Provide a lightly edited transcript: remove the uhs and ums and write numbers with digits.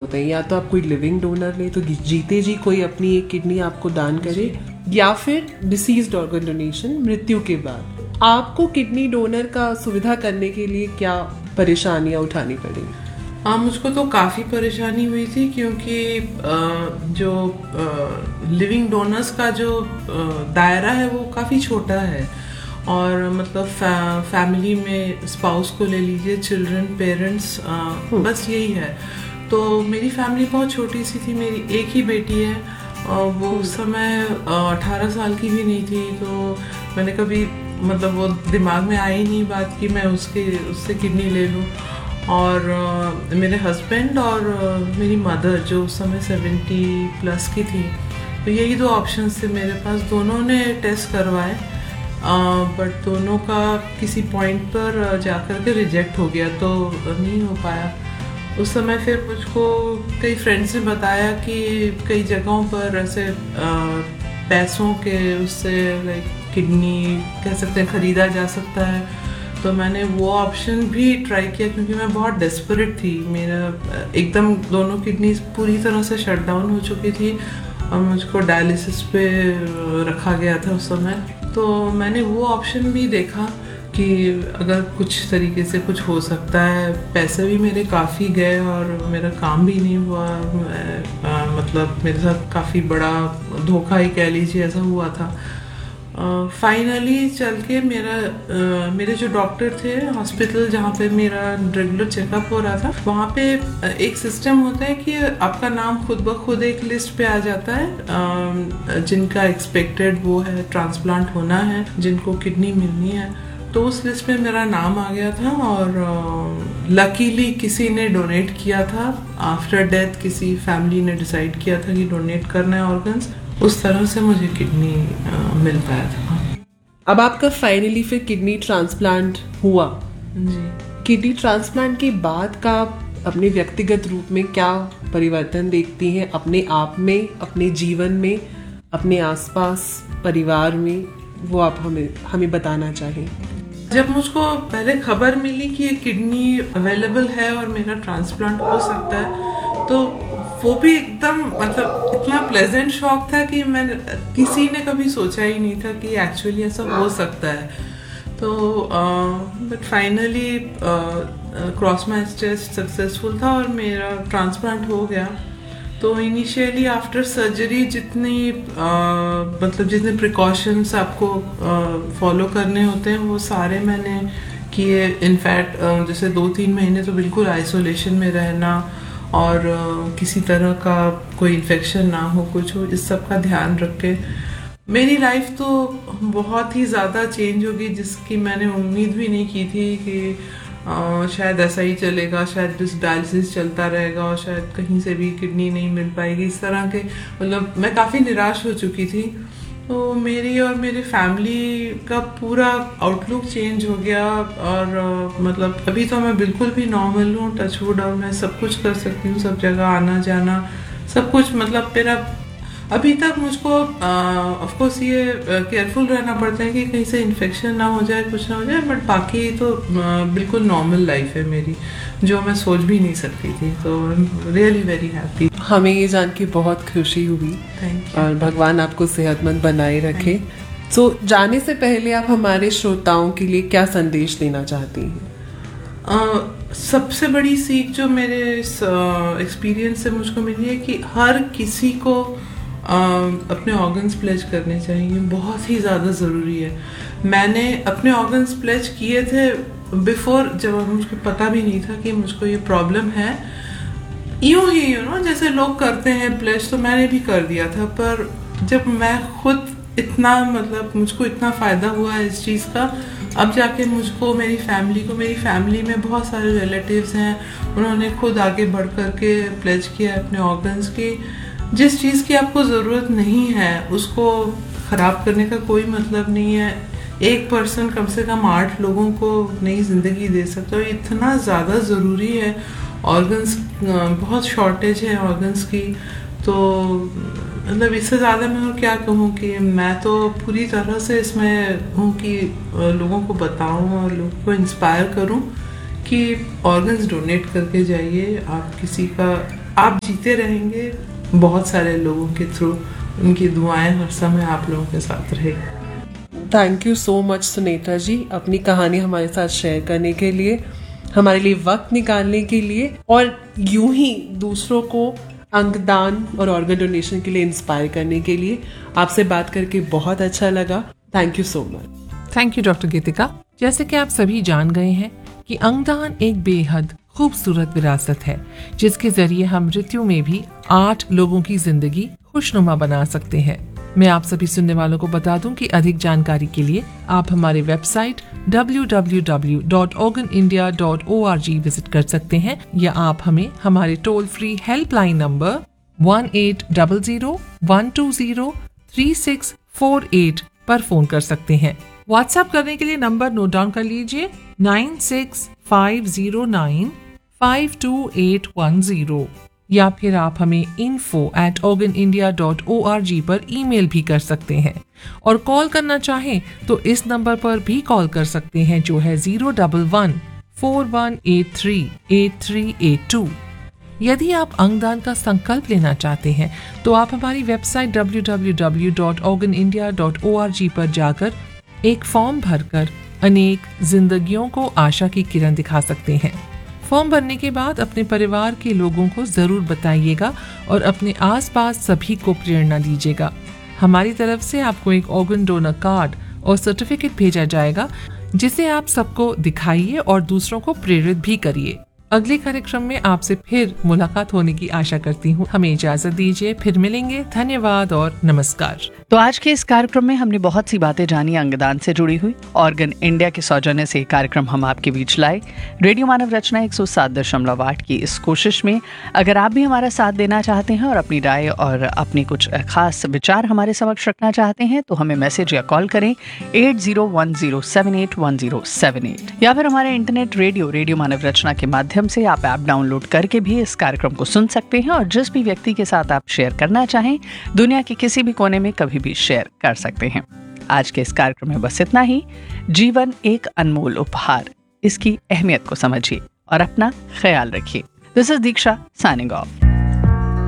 होते हैं, या तो आप कोई लिविंग डोनर ले तो जीते जी कोई अपनी एक किडनी आपको दान करे, या फिर डिसीज्ड ऑर्गन डोनेशन, मृत्यु के बाद। आपको किडनी डोनर का सुविधा करने के लिए क्या परेशानियां उठानी पड़ी? मुझको तो काफ़ी परेशानी हुई थी, क्योंकि जो लिविंग डोनर्स का जो दायरा है वो काफ़ी छोटा है, और मतलब फैमिली में स्पाउस को ले लीजिए, चिल्ड्रन, पेरेंट्स, बस यही है। तो मेरी फैमिली बहुत छोटी सी थी, मेरी एक ही बेटी है, और वो उस समय 18 साल की भी नहीं थी। तो मैंने कभी मतलब वो दिमाग में आई नहीं बात कि मैं उससे किडनी ले लूँ। और मेरे हस्बैंड और मेरी मदर जो उस समय 70+ की थी, तो यही दो ऑप्शंस थे मेरे पास। दोनों ने टेस्ट करवाए, बट दोनों का किसी पॉइंट पर जाकर के रिजेक्ट हो गया, तो नहीं हो पाया। उस समय फिर मुझको कई फ्रेंड्स ने बताया कि कई जगहों पर ऐसे पैसों के उससे लाइक किडनी कह सकते हैं खरीदा जा सकता है। तो मैंने वो ऑप्शन भी ट्राई किया, क्योंकि मैं बहुत डेस्परेट थी। मेरा एकदम दोनों किडनी पूरी तरह से शट डाउन हो चुकी थी, और मुझको डायलिसिस पे रखा गया था उस समय। तो मैंने वो ऑप्शन भी देखा कि अगर कुछ तरीके से कुछ हो सकता है। पैसे भी मेरे काफ़ी गए और मेरा काम भी नहीं हुआ। मतलब मेरे साथ काफ़ी बड़ा धोखा ही कह लीजिए, ऐसा हुआ था। फाइनली चल के मेरे जो डॉक्टर थे, हॉस्पिटल जहाँ पे मेरा रेगुलर चेकअप हो रहा था, वहाँ पे एक सिस्टम होता है कि आपका नाम खुद ब खुद एक लिस्ट पे आ जाता है, जिनका एक्सपेक्टेड वो है ट्रांसप्लांट होना है, जिनको किडनी मिलनी है। तो उस लिस्ट में मेरा नाम आ गया था, और लकीली किसी ने डोनेट किया था। आफ्टर डेथ किसी फैमिली ने डिसाइड किया था कि डोनेट करना है ऑर्गन्स, उस तरह से मुझे किडनी मिल पाया था। अब आपका फाइनली फिर किडनी ट्रांसप्लांट हुआ जी। किडनी ट्रांसप्लांट के बाद का अपने व्यक्तिगत रूप में क्या परिवर्तन देखती हैं, अपने आप में, अपने जीवन में, अपने आसपास, परिवार में, वो आप हमें बताना चाहें। जब मुझको पहले खबर मिली कि ये किडनी अवेलेबल है और मेरा ट्रांसप्लांट हो सकता है, तो वो भी एकदम मतलब इतना प्लेजेंट शॉक था कि किसी ने कभी सोचा ही नहीं था कि एक्चुअली ऐसा हो सकता है। तो but finally cross match test successful था और मेरा ट्रांसप्लांट हो गया। तो इनिशियली आफ्टर सर्जरी जितने प्रिकॉशंस आपको फॉलो करने होते हैं वो सारे मैंने किए। इनफैक्ट जैसे 2-3 महीने तो बिल्कुल आइसोलेशन में रहना, और किसी तरह का कोई इन्फेक्शन ना हो, कुछ हो, इस सब का ध्यान रख के मेरी लाइफ तो बहुत ही ज़्यादा चेंज होगी, जिसकी मैंने उम्मीद भी नहीं की थी कि शायद ऐसा ही चलेगा, शायद डायलिसिस चलता रहेगा और शायद कहीं से भी किडनी नहीं मिल पाएगी। इस तरह के मतलब मैं काफ़ी निराश हो चुकी थी। तो मेरी और मेरे फैमिली का पूरा आउटलुक चेंज हो गया, और मतलब अभी तो मैं बिल्कुल भी नॉर्मल हूँ, टचवुड, और मैं सब कुछ कर सकती हूँ, सब जगह आना जाना सब कुछ। मतलब मेरा अभी तक मुझको ऑफ कोर्स ये केयरफुल रहना पड़ता है कि कहीं से इन्फेक्शन ना हो जाए, कुछ ना हो जाए, बट बाकी तो बिल्कुल नॉर्मल लाइफ है मेरी, जो मैं सोच भी नहीं सकती थी। तो रियली वेरी हैप्पी। हमें ये जान के बहुत खुशी हुई, और भगवान आपको सेहतमंद बनाए रखे। तो जाने से पहले आप हमारे श्रोताओं के लिए क्या संदेश देना चाहती हैं? सबसे बड़ी सीख जो मेरे एक्सपीरियंस से मुझको मिली है कि हर किसी को अपने ऑर्गन्स प्लेज करने चाहिए, बहुत ही ज़्यादा ज़रूरी है। मैंने अपने ऑर्गन्स प्लेज किए थे बिफोर, जब मुझको पता भी नहीं था कि मुझको ये प्रॉब्लम है। यूँ ही जैसे लोग करते हैं प्लेज, तो मैंने भी कर दिया था। पर जब मैं खुद इतना मुझको इतना फ़ायदा हुआ है इस चीज़ का, अब जाके मुझको मेरी फैमिली में बहुत सारे रिलेटिव्स हैं, उन्होंने खुद आगे बढ़ कर के प्लेज किया अपने ऑर्गन्स की। जिस चीज़ की आपको ज़रूरत नहीं है उसको ख़राब करने का कोई मतलब नहीं है। एक पर्सन कम से कम 8 लोगों को नई ज़िंदगी दे सकता है। इतना ज़्यादा ज़रूरी है ऑर्गन्स, बहुत शॉर्टेज है ऑर्गन्स की। तो मतलब इससे ज़्यादा मैं और क्या कहूँ कि मैं तो पूरी तरह से इसमें हूँ कि लोगों को बताऊँ और लोगों को इंस्पायर करूँ कि ऑर्गन्स डोनेट करके जाइए। आप किसी का आप जीते रहेंगे बहुत सारे लोगों के थ्रू। उनकी दुआएं हर समय आप लोगों के साथ रहेगी। Thank you so much Sunetra जी, अपनी कहानी हमारे साथ शेयर करने के लिए, हमारे लिए वक्त निकालने के लिए, और यूं ही दूसरों को अंगदान और ऑर्गन डोनेशन के लिए इंस्पायर करने के लिए। आपसे बात करके बहुत अच्छा लगा। Thank you so much. Thank you doctor गीतिका। जैसे कि आप सभी जान गए हैं कि अंगदान एक बेहद खूबसूरत विरासत है जिसके जरिए हम मृत्यु में भी 8 लोगों की जिंदगी खुशनुमा बना सकते हैं। मैं आप सभी सुनने वालों को बता दूं कि अधिक जानकारी के लिए आप हमारे वेबसाइट www.organindia.org विजिट कर सकते हैं, या आप हमें हमारे टोल फ्री हेल्पलाइन नंबर 1800-120-3648 पर फोन कर सकते हैं। व्हाट्सएप करने के लिए नंबर नोट डाउन कर लीजिए 9650952810, या फिर आप हमें info@organindia.org पर ईमेल भी कर सकते हैं। और कॉल करना चाहें तो इस नंबर पर भी कॉल कर सकते हैं जो है 011-4183-8382। यदि आप अंगदान का संकल्प लेना चाहते हैं तो आप हमारी वेबसाइट www.organindia.org पर जाकर एक फॉर्म भरकर अनेक जिंदगियों को आशा की किरण दिखा सकते हैं। फॉर्म भरने के बाद अपने परिवार के लोगों को जरूर बताइएगा और अपने आसपास सभी को प्रेरणा दीजिएगा। हमारी तरफ से आपको एक ऑर्गन डोनर कार्ड और सर्टिफिकेट भेजा जाएगा जिसे आप सबको दिखाइए और दूसरों को प्रेरित भी करिए। अगले कार्यक्रम में आपसे फिर मुलाकात होने की आशा करती हूँ। हमें इजाजत दीजिए, फिर मिलेंगे। धन्यवाद और नमस्कार। तो आज के इस कार्यक्रम में हमने बहुत सी बातें जानी अंगदान से जुड़ी हुई। ऑर्गन इंडिया के सौजन्य से कार्यक्रम हम आपके बीच लाए। रेडियो मानव रचना 107.8 की इस कोशिश में अगर आप भी हमारा साथ देना चाहते हैं और अपनी राय और अपने कुछ खास विचार हमारे समक्ष रखना चाहते हैं तो हमें मैसेज या कॉल करें 8010781078, या फिर हमारे इंटरनेट रेडियो मानव रचना के माध्यम से आप ऐप डाउनलोड करके भी इस कार्यक्रम को सुन सकते हैं और जिस भी व्यक्ति के साथ आप शेयर करना चाहें दुनिया के किसी भी कोने में कभी भी शेयर कर सकते हैं। आज के इस कार्यक्रम में बस इतना ही। जीवन एक अनमोल उपहार, इसकी अहमियत को समझिए और अपना ख्याल रखिए। This is Diksha signing off.